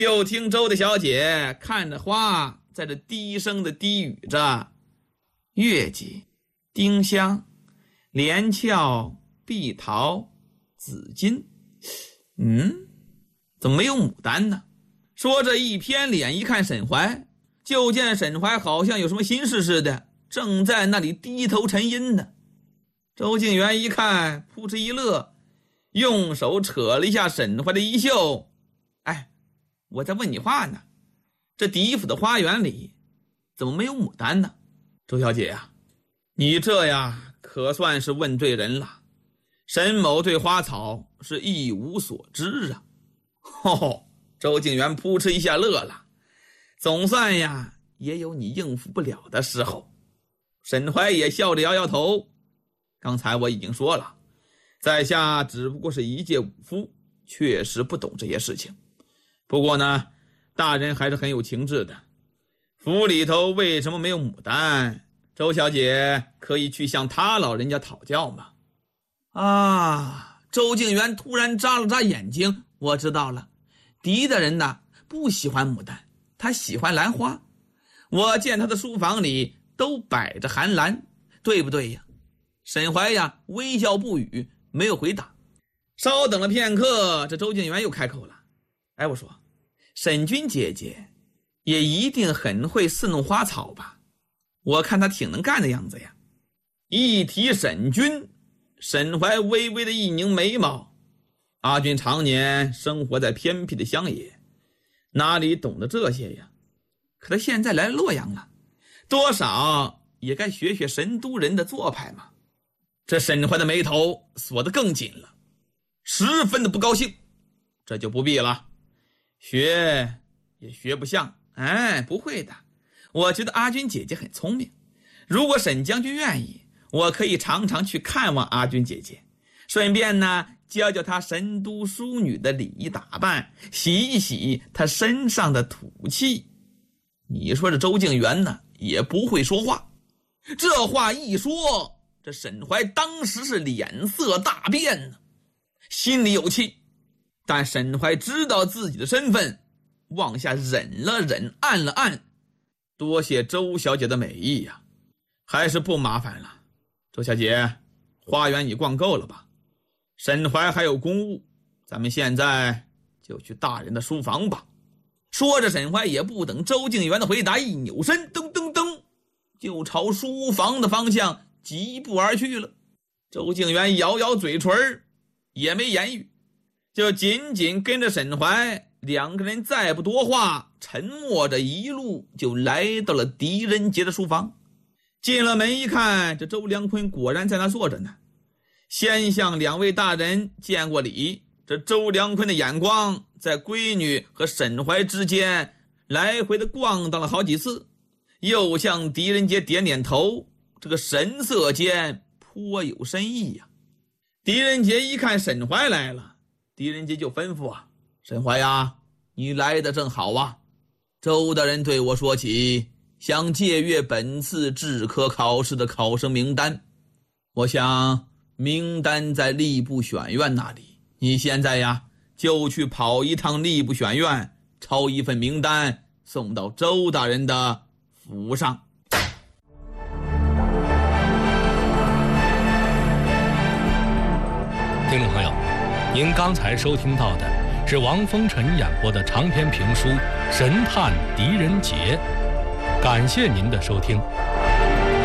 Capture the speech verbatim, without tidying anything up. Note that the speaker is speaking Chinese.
又听周的小姐看着花在这低声的低语着：月季、丁香、连翘、碧桃、紫金。嗯，怎么没有牡丹呢？说着一偏脸一看沈怀，就见沈怀好像有什么心事似的，正在那里低头沉吟呢。周敬元一看，扑哧一乐，用手扯了一下沈怀的衣袖。哎，我在问你话呢，这狄府的花园里怎么没有牡丹呢？周小姐呀、啊，你这呀可算是问对人了。沈某对花草是一无所知啊。吼吼，周敬元扑哧一下乐了，总算呀也有你应付不了的时候。沈怀也笑着摇摇头，刚才我已经说了，在下只不过是一介武夫，确实不懂这些事情。不过呢，大人还是很有情志的。府里头为什么没有牡丹？周小姐可以去向他老人家讨教吗？啊，周敬元突然眨了眨眼睛，我知道了，狄大人呐不喜欢牡丹，他喜欢兰花。我见他的书房里都摆着寒兰，对不对呀？沈怀呀微笑不语，没有回答。稍等了片刻，这周敬元又开口了：哎，我说沈君姐姐也一定很会侍弄花草吧？我看她挺能干的样子呀。一提沈君，沈怀微微的一拧眉毛。阿君常年生活在偏僻的乡野，哪里懂得这些呀？可他现在来洛阳了，多少也该学学神都人的做派嘛。这沈怀的眉头锁得更紧了，十分的不高兴。这就不必了，学也学不像。哎，不会的，我觉得阿君姐姐很聪明，如果沈将军愿意，我可以常常去看望阿君姐姐，顺便呢教教她神都淑女的礼仪打扮，洗一洗她身上的土气。你说这周敬元呢也不会说话，这话一说，这沈怀当时是脸色大变呢，心里有气，但沈怀知道自己的身份，往下忍了忍，按了按，多谢周小姐的美意呀、啊，还是不麻烦了。周小姐，花园已逛够了吧？沈怀还有公务，咱们现在就去大人的书房吧。说着，沈怀也不等周敬元的回答，一扭身，噔噔噔，就朝书房的方向疾步而去了。周敬元摇摇嘴唇，也没言语，就紧紧跟着沈怀，两个人再不多话，沉默着一路就来到了狄仁杰的书房。进了门一看，这周良坤果然在那坐着呢。先向两位大人见过礼，这周良坤的眼光在闺女和沈怀之间来回的逛荡了好几次，又向狄仁杰点点头，这个神色间颇有深意呀、啊。狄仁杰一看沈怀来了，狄仁杰就吩咐啊：沈怀呀，你来的正好啊，周大人对我说起想借阅本次制科考试的考生名单，我想名单在吏部选院那里，你现在呀就去跑一趟吏部选院，抄一份名单送到周大人的府上。 听众朋友，您刚才收听到的是王风尘演播的长篇评书《神探狄仁杰》，感谢您的收听。